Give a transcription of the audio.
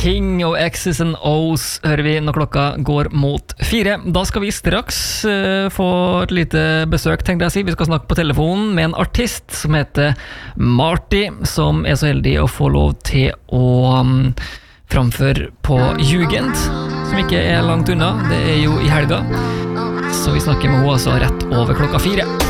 King og X's and O's hører vi når klokka går mot 4. Da skal vi straks få et lite besøk, tenkte jeg å si. Vi skal snakke på telefonen med en artist som heter Marty, som er så heldig å få lov til å framføre på Jugend, som ikke er langt unna. Det er jo i helga. Så vi snakker med henne altså rett over klokka 4.